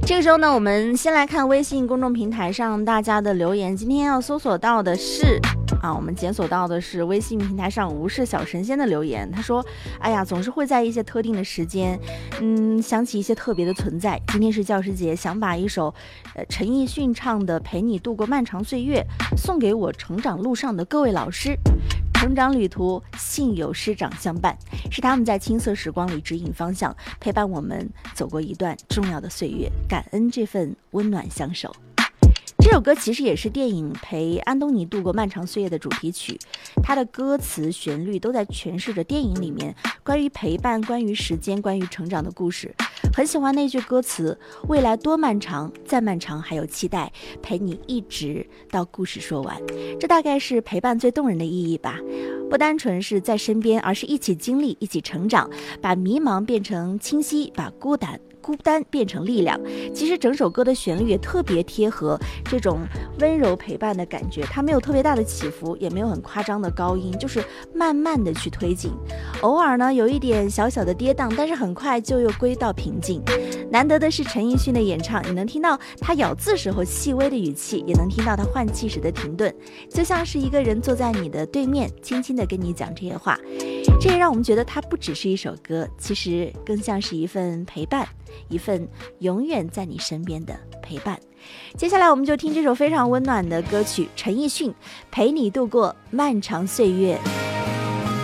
这个时候呢，我们先来看微信公众平台上大家的留言。今天要搜索到的是我们检索到的是微信平台上无视小神仙的留言。他说：哎呀，总是会在一些特定的时间想起一些特别的存在。今天是教师节，想把一首陈奕迅唱的《陪你度过漫长岁月》送给我成长路上的各位老师。成长旅途幸有师长相伴，是他们在青涩时光里指引方向，陪伴我们走过一段重要的岁月，感恩这份温暖相守。这首歌其实也是电影《陪安东尼度过漫长岁月》的主题曲，它的歌词旋律都在诠释着电影里面关于陪伴、关于时间、关于成长的故事。很喜欢那句歌词：未来多漫长，再漫长还有期待，陪你一直到故事说完。这大概是陪伴最动人的意义吧，不单纯是在身边，而是一起经历，一起成长，把迷茫变成清晰，把孤单变成力量。其实整首歌的旋律也特别贴合这种温柔陪伴的感觉，它没有特别大的起伏，也没有很夸张的高音，就是慢慢的去推进，偶尔呢有一点小小的跌宕，但是很快就又归到平静。难得的是陈奕迅的演唱，你能听到他咬字时候细微的语气，也能听到他换气时的停顿，就像是一个人坐在你的对面，轻轻的跟你讲这些话。这也让我们觉得它不只是一首歌，其实更像是一份陪伴，一份永远在你身边的陪伴。接下来我们就听这首非常温暖的歌曲，陈奕迅《陪你度过漫长岁月》。